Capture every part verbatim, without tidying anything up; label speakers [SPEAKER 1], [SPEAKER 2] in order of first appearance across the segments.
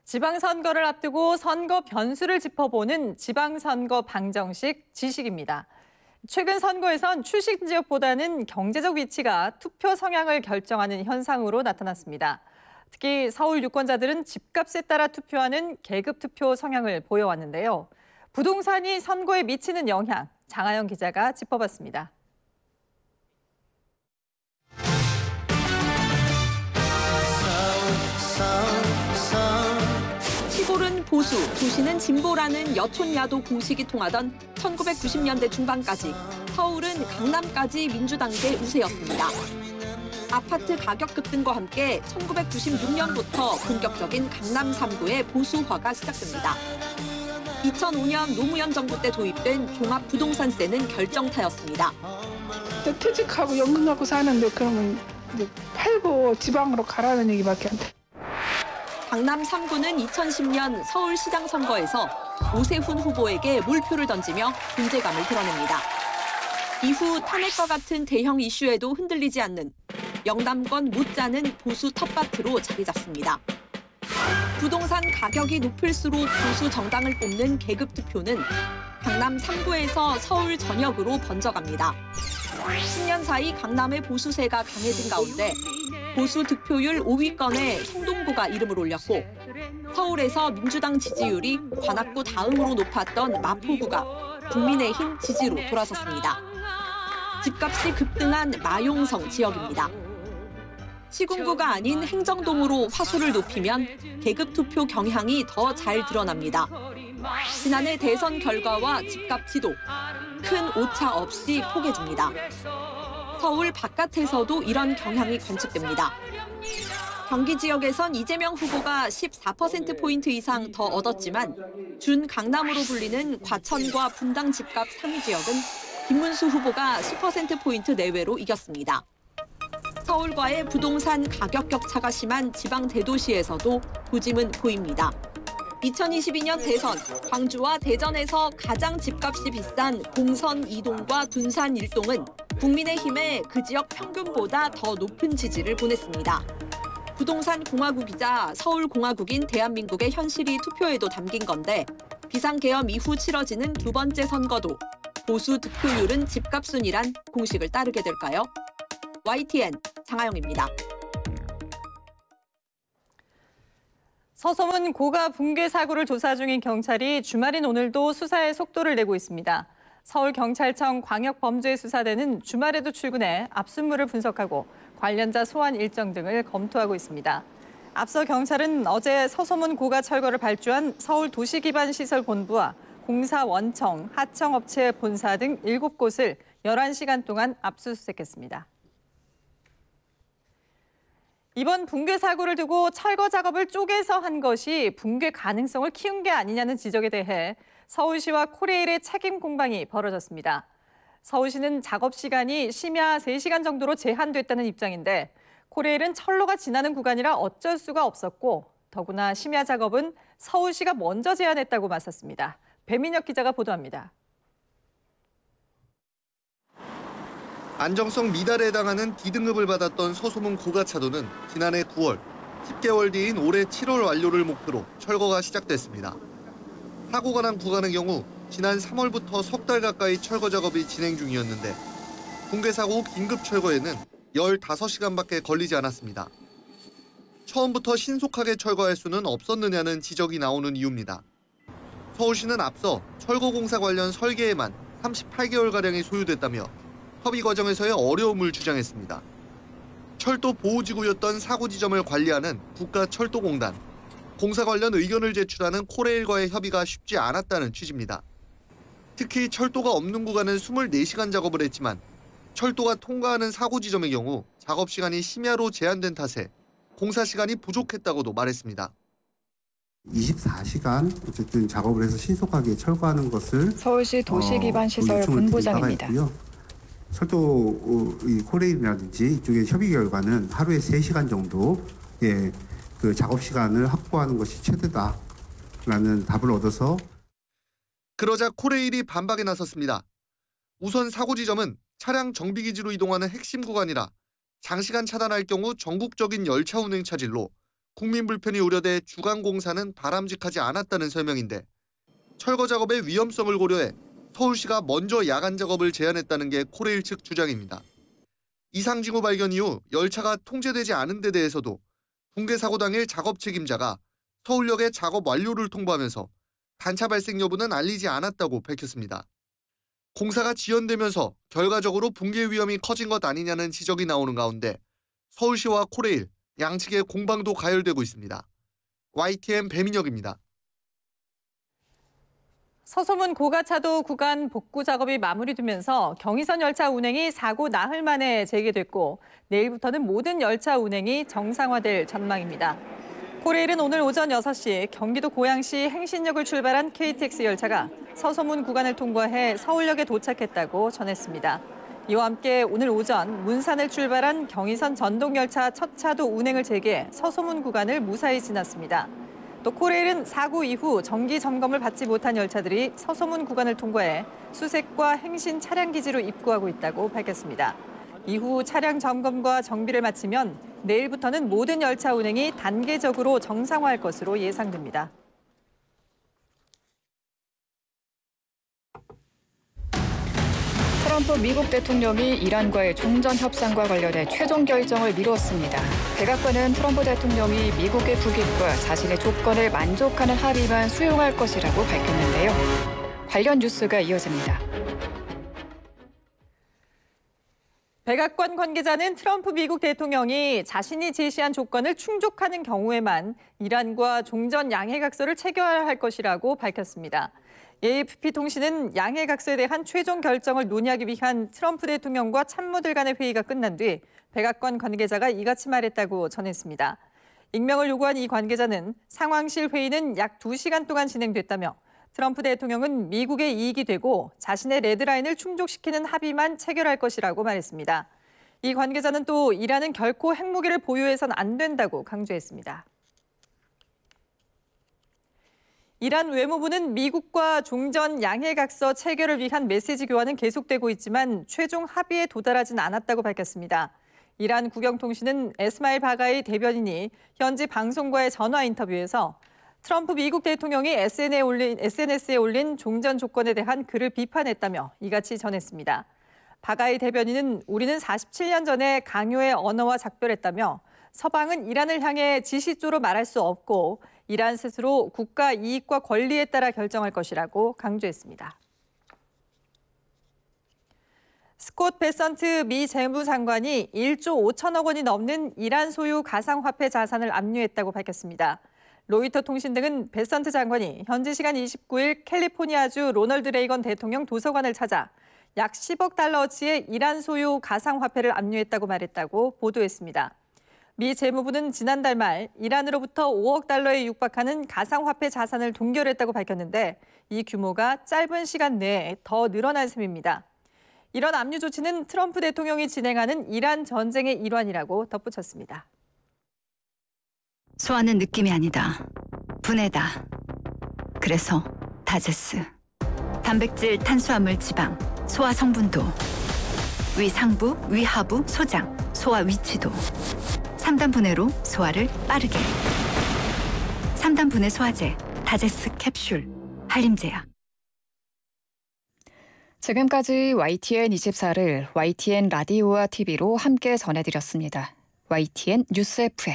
[SPEAKER 1] 지방선거를 앞두고 선거 변수를 짚어보는 지방선거 방정식 지식입니다. 최근 선거에선 출신 지역보다는 경제적 위치가 투표 성향을 결정하는 현상으로 나타났습니다. 특히 서울 유권자들은 집값에 따라 투표하는 계급 투표 성향을 보여왔는데요. 부동산이 선거에 미치는 영향, 장하영 기자가 짚어봤습니다.
[SPEAKER 2] 시골은 보수, 도시는 진보라는 여촌야도 공식이 통하던 천구백구십 년대 중반까지 서울은 강남까지 민주당계 우세였습니다. 아파트 가격 급등과 함께 천구백구십육 년부터 본격적인 강남 삼 구의 보수화가 시작됩니다. 이천오 년 노무현 정부 때 도입된 종합부동산세는 결정타였습니다.
[SPEAKER 3] 퇴직하고 연금 갖고 사는데 그러면 이제 팔고 지방으로 가라는 얘기밖에 안 돼.
[SPEAKER 2] 강남 삼 구는 이천십 년 서울시장 선거에서 오세훈 후보에게 몰표를 던지며 존재감을 드러냅니다. 이후 탄핵과 같은 대형 이슈에도 흔들리지 않는 영남권 못지않은 보수 텃밭으로 자리 잡습니다. 부동산 가격이 높을수록 보수 정당을 뽑는 계급 투표는 강남 삼 구에서 서울 전역으로 번져갑니다. 십 년 사이 강남의 보수세가 강해진 가운데 보수 득표율 오 위권에 성동구가 이름을 올렸고 서울에서 민주당 지지율이 관악구 다음으로 높았던 마포구가 국민의힘 지지로 돌아섰습니다. 집값이 급등한 마용성 지역입니다. 시군구가 아닌 행정동으로 화수를 높이면 계급투표 경향이 더 잘 드러납니다. 지난해 대선 결과와 집값 지도, 큰 오차 없이 포개집니다. 서울 바깥에서도 이런 경향이 관측됩니다. 경기 지역에선 이재명 후보가 십사 퍼센트 포인트 이상 더 얻었지만 준 강남으로 불리는 과천과 분당 집값 상위 지역은 김문수 후보가 십 퍼센트 포인트 내외로 이겼습니다. 서울과의 부동산 가격 격차가 심한 지방 대도시에서도 고짐은 보입니다. 이천이십이 년 대선, 광주와 대전에서 가장 집값이 비싼 공선 이 동과 둔산 일 동은 국민의힘에 그 지역 평균보다 더 높은 지지를 보냈습니다. 부동산 공화국이자 서울공화국인 대한민국의 현실이 투표에도 담긴 건데 비상계엄 이후 치러지는 두 번째 선거도 보수 득표율은 집값순이란 공식을 따르게 될까요? 와이티엔 장하영입니다.
[SPEAKER 1] 서소문 고가 붕괴 사고를 조사 중인 경찰이 주말인 오늘도 수사에 속도를 내고 있습니다. 서울경찰청 광역범죄수사대는 주말에도 출근해 압수물을 분석하고 관련자 소환 일정 등을 검토하고 있습니다. 앞서 경찰은 어제 서소문 고가 철거를 발주한 서울도시기반시설본부와 공사원청, 하청업체 본사 등 일곱 곳을 열한 시간 동안 압수수색했습니다. 이번 붕괴 사고를 두고 철거 작업을 쪼개서 한 것이 붕괴 가능성을 키운 게 아니냐는 지적에 대해 서울시와 코레일의 책임 공방이 벌어졌습니다. 서울시는 작업 시간이 심야 세 시간 정도로 제한됐다는 입장인데 코레일은 철로가 지나는 구간이라 어쩔 수가 없었고 더구나 심야 작업은 서울시가 먼저 제안했다고 맞섰습니다. 배민혁 기자가 보도합니다.
[SPEAKER 4] 안정성 미달에 해당하는 D등급을 받았던 서소문 고가차도는 지난해 구월, 십 개월 뒤인 올해 칠월 완료를 목표로 철거가 시작됐습니다. 사고가 난 구간의 경우 지난 삼월부터 석 달 가까이 철거 작업이 진행 중이었는데 붕괴 사고 후 긴급 철거에는 열다섯 시간밖에 걸리지 않았습니다. 처음부터 신속하게 철거할 수는 없었느냐는 지적이 나오는 이유입니다. 서울시는 앞서 철거 공사 관련 설계에만 삼십팔 개월가량이 소요됐다며 협의 과정에서의 어려움을 주장했습니다. 철도 보호지구였던 사고 지점을 관리하는 국가철도공단, 공사 관련 의견을 제출하는 코레일과의 협의가 쉽지 않았다는 취지입니다. 특히 철도가 없는 구간은 이십사 시간 작업을 했지만 철도가 통과하는 사고 지점의 경우 작업 시간이 심야로 제한된 탓에 공사 시간이 부족했다고도 말했습니다.
[SPEAKER 5] 이십사 시간 어쨌든 작업을 해서 신속하게 철거하는 것을
[SPEAKER 3] 서울시 도시기반시설
[SPEAKER 5] 어,
[SPEAKER 3] 본부장입니다.
[SPEAKER 5] 철도 이 코레일이라든지 이쪽의 협의 결과는 하루에 세 시간 정도 예, 그 작업 시간을 확보하는 것이 최대다라는 답을 얻어서
[SPEAKER 4] 그러자 코레일이 반박에 나섰습니다. 우선 사고 지점은 차량 정비기지로 이동하는 핵심 구간이라 장시간 차단할 경우 전국적인 열차 운행 차질로 국민 불편이 우려돼 주간공사는 바람직하지 않았다는 설명인데 철거 작업의 위험성을 고려해 서울시가 먼저 야간 작업을 제안했다는 게 코레일 측 주장입니다. 이상 징후 발견 이후 열차가 통제되지 않은 데 대해서도 붕괴 사고 당일 작업 책임자가 서울역에 작업 완료를 통보하면서 단차 발생 여부는 알리지 않았다고 밝혔습니다. 공사가 지연되면서 결과적으로 붕괴 위험이 커진 것 아니냐는 지적이 나오는 가운데 서울시와 코레일 양측의 공방도 가열되고 있습니다. 와이티엔 배민혁입니다.
[SPEAKER 1] 서소문 고가차도 구간 복구 작업이 마무리되면서 경의선 열차 운행이 사고 나흘 만에 재개됐고 내일부터는 모든 열차 운행이 정상화될 전망입니다. 코레일은 오늘 오전 여섯 시 경기도 고양시 행신역을 출발한 케이티엑스 열차가 서소문 구간을 통과해 서울역에 도착했다고 전했습니다. 이와 함께 오늘 오전 문산을 출발한 경의선 전동열차 첫 차도 운행을 재개해 서소문 구간을 무사히 지났습니다. 또 코레일은 사고 이후 정기 점검을 받지 못한 열차들이 서소문 구간을 통과해 수색과 행신 차량 기지로 입구하고 있다고 밝혔습니다. 이후 차량 점검과 정비를 마치면 내일부터는 모든 열차 운행이 단계적으로 정상화할 것으로 예상됩니다.
[SPEAKER 6] 트럼프 미국 대통령이 이란과의 종전 협상과 관련해 최종 결정을 미뤘습니다. 백악관은 트럼프 대통령이 미국의 국익과 자신의 조건을 만족하는 합의만 수용할 것이라고 밝혔는데요. 관련 뉴스가 이어집니다.
[SPEAKER 1] 백악관 관계자는 트럼프 미국 대통령이 자신이 제시한 조건을 충족하는 경우에만 이란과 종전 양해각서를 체결할 것이라고 밝혔습니다. 에이에프피 통신은 양해각서에 대한 최종 결정을 논의하기 위한 트럼프 대통령과 참모들 간의 회의가 끝난 뒤 백악관 관계자가 이같이 말했다고 전했습니다. 익명을 요구한 이 관계자는 상황실 회의는 약 두 시간 동안 진행됐다며 트럼프 대통령은 미국의 이익이 되고 자신의 레드라인을 충족시키는 합의만 체결할 것이라고 말했습니다. 이 관계자는 또 이란은 결코 핵무기를 보유해선 안 된다고 강조했습니다. 이란 외무부는 미국과 종전 양해각서 체결을 위한 메시지 교환은 계속되고 있지만 최종 합의에 도달하진 않았다고 밝혔습니다. 이란 국영통신은 에스마일 바가이 대변인이 현지 방송과의 전화 인터뷰에서 트럼프 미국 대통령이 에스엔에스에 올린, 에스엔에스에 올린 종전 조건에 대한 글을 비판했다며 이같이 전했습니다. 바가이 대변인은 우리는 사십칠 년 전에 강요의 언어와 작별했다며 서방은 이란을 향해 지시조로 말할 수 없고 이란 스스로 국가 이익과 권리에 따라 결정할 것이라고 강조했습니다. 스콧 베선트 미 재무장관이 일조 오천억 원이 넘는 이란 소유 가상화폐 자산을 압류했다고 밝혔습니다. 로이터 통신 등은 베선트 장관이 현지 시간 이십구일 캘리포니아주 로널드 레이건 대통령 도서관을 찾아 약 십억 달러어치의 이란 소유 가상화폐를 압류했다고 말했다고 보도했습니다. 미 재무부는 지난달 말 이란으로부터 오억 달러에 육박하는 가상화폐 자산을 동결했다고 밝혔는데 이 규모가 짧은 시간 내에 더 늘어난 셈입니다. 이런 압류 조치는 트럼프 대통령이 진행하는 이란 전쟁의 일환이라고 덧붙였습니다.
[SPEAKER 7] 소화는 느낌이 아니다. 분해다. 그래서 다제스. 단백질, 탄수화물, 지방, 소화 성분도, 위상부, 위하부, 소장, 소화 위치도. 삼 단 분해로 소화를 빠르게. 삼 단 분해 소화제, 다제스 캡슐, 한림제약.
[SPEAKER 6] 지금까지 와이티엔 이십사를 와이티엔 라디오와 티비로 함께 전해드렸습니다. 와이티엔 뉴스 에프엠.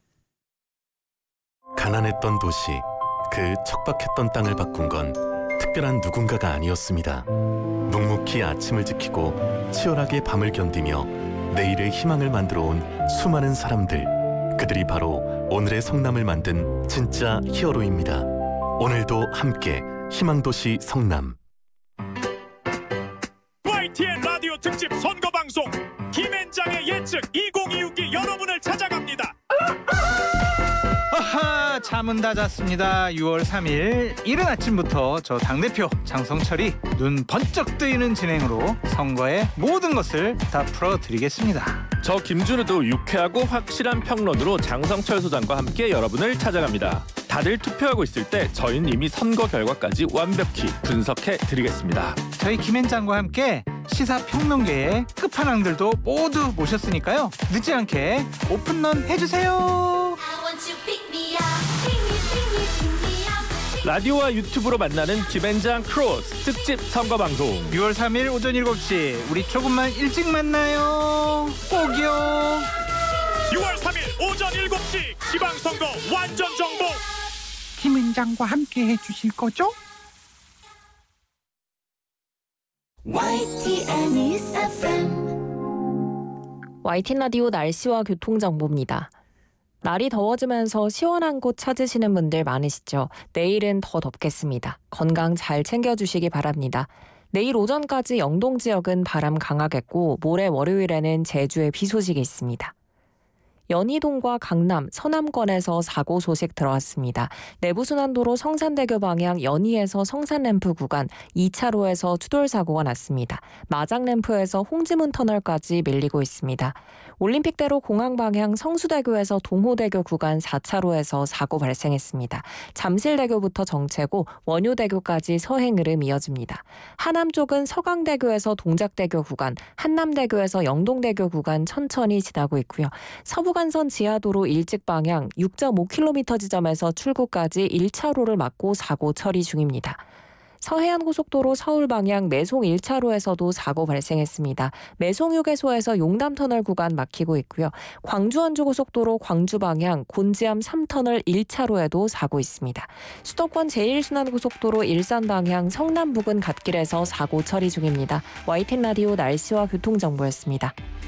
[SPEAKER 8] 가난했던 도시, 그 척박했던 땅을 바꾼 건 특별한 누군가가 아니었습니다. 묵묵히 아침을 지키고 치열하게 밤을 견디며 내일의 희망을 만들어 온 수많은 사람들. 그들이 바로 오늘의 성남을 만든 진짜 히어로입니다. 오늘도 함께 희망도시 성남.
[SPEAKER 9] 와이티엔 라디오 특집 선거방송 김앤장의 예측 이천이십육 여러분을 찾아갑니다.
[SPEAKER 10] 아하, 잠은 다 잤습니다. 유월 삼일 이른 아침부터 저 당대표 장성철이 눈 번쩍 뜨이는 진행으로 선거의 모든 것을 다 풀어드리겠습니다.
[SPEAKER 11] 저 김준우도 유쾌하고 확실한 평론으로 장성철 소장과 함께 여러분을 찾아갑니다. 다들 투표하고 있을 때 저희는 이미 선거 결과까지 완벽히 분석해 드리겠습니다.
[SPEAKER 10] 저희 김앤장과 함께 시사평론계의 끝판왕들도 모두 모셨으니까요. 늦지 않게 오픈런 해주세요.
[SPEAKER 11] 라디오와 유튜브로 만나는 김앤장 크로스 특집 선거방송.
[SPEAKER 10] 유월 삼일 오전 일곱 시 우리 조금만 일찍 만나요. 꼭이요.
[SPEAKER 9] 유월 삼일 오전 일곱 시 지방선거 완전 정보.
[SPEAKER 12] 김은장과 함께 해주실 거죠?
[SPEAKER 13] 와이티엔 News 에프엠 와이티엔 라디오 날씨와 교통정보입니다. 날이 더워지면서 시원한 곳 찾으시는 분들 많으시죠? 내일은 더 덥겠습니다. 건강 잘 챙겨주시기 바랍니다. 내일 오전까지 영동 지역은 바람 강하겠고 모레 월요일에는 제주에 비 소식이 있습니다. 연희동과 강남, 서남권에서 사고 소식 들어왔습니다. 내부순환도로 성산대교 방향 연희에서 성산램프 구간 이 차로에서 추돌 사고가 났습니다. 마장램프에서 홍지문 터널까지 밀리고 있습니다. 올림픽대로 공항 방향 성수대교에서 동호대교 구간 사 차로에서 사고 발생했습니다. 잠실대교부터 정체고 원효대교까지 서행 흐름 이어집니다. 하남 쪽은 서강대교에서 동작대교 구간, 한남대교에서 영동대교 구간 천천히 지나고 있고요. 서부간선 지하도로 일찍 방향 육 점 오 킬로미터 지점에서 출구까지 일 차로를 막고 사고 처리 중입니다. 서해안고속도로 서울 방향 매송 일 차로에서도 사고 발생했습니다. 매송휴게소에서 용담터널 구간 막히고 있고요. 광주원주고속도로 광주 방향 곤지암 삼 터널 일 차로에도 사고 있습니다. 수도권 제일 순환고속도로 일산 방향 성남 부근 갓길에서 사고 처리 중입니다. 와이티엔 라디오 날씨와 교통정보였습니다.